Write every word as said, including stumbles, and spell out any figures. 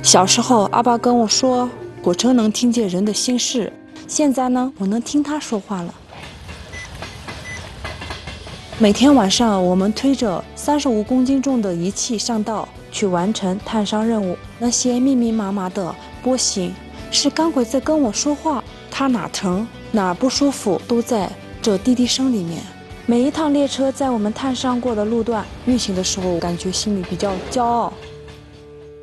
小时候，阿爸跟我说，火车能听见人的心事。现在呢，我能听他说话了。每天晚上，我们推着三十五公斤重的仪器上道，去完成探伤任务。那些密密麻麻的波形，是钢轨在跟我说话。它哪疼哪儿不舒服，都在这滴滴声里面。每一趟列车在我们探伤过的路段运行的时候，感觉心里比较骄傲。